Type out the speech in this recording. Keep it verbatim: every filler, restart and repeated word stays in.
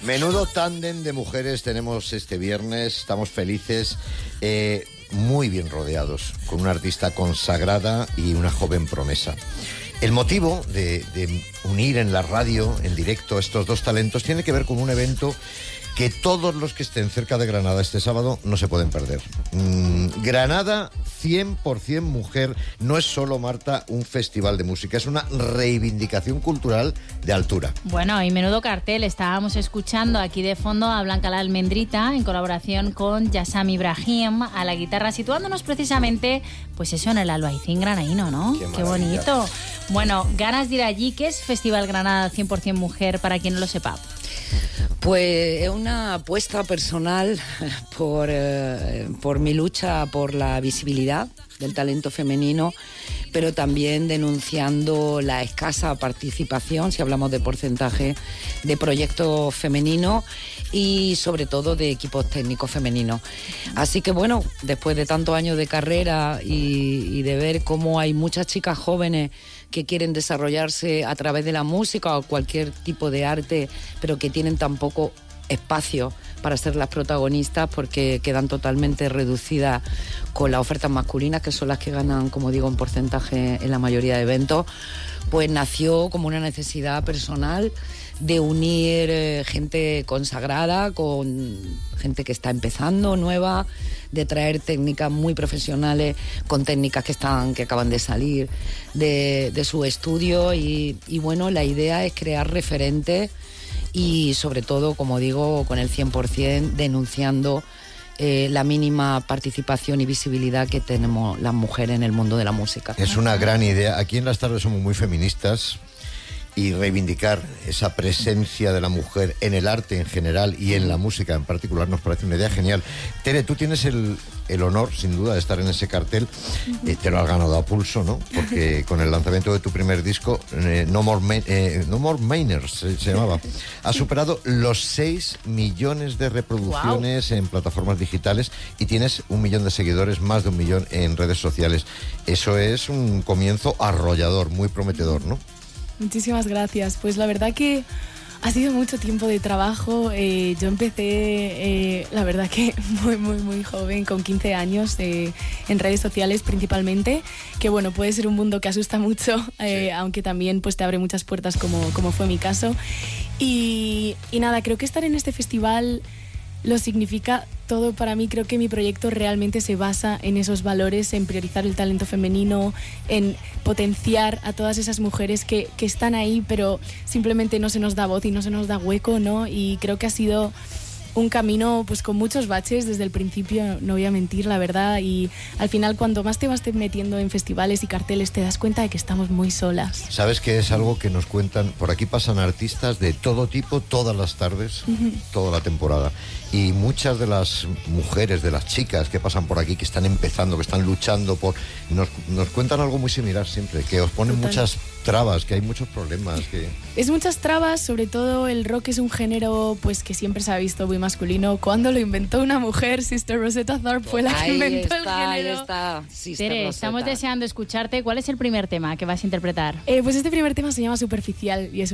Menudo tándem de mujeres tenemos este viernes, estamos felices, eh, muy bien rodeados, con una artista consagrada y una joven promesa. El motivo de, de unir en la radio, en directo, estos dos talentos tiene que ver con un evento que todos los que estén cerca de Granada este sábado no se pueden perder. Mm, Granada, cien por ciento mujer, no es solo, Marta, un festival de música, es una reivindicación cultural de altura. Bueno, y menudo cartel. Estábamos escuchando aquí de fondo a Blanca la Almendrita en colaboración con Yassam Ibrahim a la guitarra, situándonos precisamente, pues eso, en el Albaicín granaíno, ¿no? Qué, Qué bonito. Bueno, ganas de ir allí. ¿Qué es Festival Granada cien por ciento mujer, para quien no lo sepa? Pues es una apuesta personal por, eh, por mi lucha por la visibilidad del talento femenino, pero también denunciando la escasa participación, si hablamos de porcentaje, de proyectos femeninos y sobre todo de equipos técnicos femeninos. Así que bueno, después de tantos años de carrera y, y de ver cómo hay muchas chicas jóvenes que quieren desarrollarse a través de la música o cualquier tipo de arte, pero que tienen tan poco espacio para ser las protagonistas porque quedan totalmente reducidas con las ofertas masculinas, que son las que ganan, como digo, un porcentaje en la mayoría de eventos, pues nació como una necesidad personal de unir eh, gente consagrada con gente que está empezando, nueva, de traer técnicas muy profesionales con técnicas que están que acaban de salir de, de su estudio y, y bueno, la idea es crear referentes y sobre todo, como digo, con el cien por ciento denunciando eh, la mínima participación y visibilidad que tenemos las mujeres en el mundo de la música. Es una gran idea. Aquí en Las Tardes somos muy feministas y reivindicar esa presencia de la mujer en el arte en general y en la música en particular nos parece una idea genial. Tere, tú tienes el, el honor, sin duda, de estar en ese cartel. Eh, te lo has ganado a pulso, ¿no? Porque con el lanzamiento de tu primer disco, eh, No More, Ma- eh, No More Mainers, eh, se llamaba, ha superado los seis millones de reproducciones wow. en plataformas digitales y tienes un millón de seguidores, más de un millón en redes sociales. Eso es un comienzo arrollador, muy prometedor, ¿no? Muchísimas gracias. Pues la verdad que ha sido mucho tiempo de trabajo. Eh, yo empecé, eh, la verdad que muy, muy, muy joven, con quince años, eh, en redes sociales principalmente, que bueno, puede ser un mundo que asusta mucho, eh, sí. aunque también pues te abre muchas puertas como, como fue mi caso. Y, y nada, creo que estar en este festival lo significa todo para mí. Creo que mi proyecto realmente se basa en esos valores, en priorizar el talento femenino, en potenciar a todas esas mujeres que, que están ahí, pero simplemente no se nos da voz y no se nos da hueco, ¿no? Y creo que ha sido un camino pues con muchos baches desde el principio, no voy a mentir, la verdad, y al final cuando más te vas metiendo en festivales y carteles te das cuenta de que estamos muy solas. ¿Sabes que es algo que nos cuentan? Por aquí pasan artistas de todo tipo, todas las tardes, uh-huh. toda la temporada, y muchas de las mujeres, de las chicas que pasan por aquí, que están empezando, que están luchando por... Nos, nos cuentan algo muy similar siempre, que os ponen Total. muchas trabas, que hay muchos problemas. Que... Es muchas trabas, sobre todo el rock es un género pues que siempre se ha visto muy masculino. Cuando lo inventó una mujer, Sister Rosetta Tharpe fue la que ahí inventó está, el género. Ahí está, Sister Tere, Rosetta. estamos deseando escucharte. ¿Cuál es el primer tema que vas a interpretar? Eh, pues este primer tema se llama Superficial y es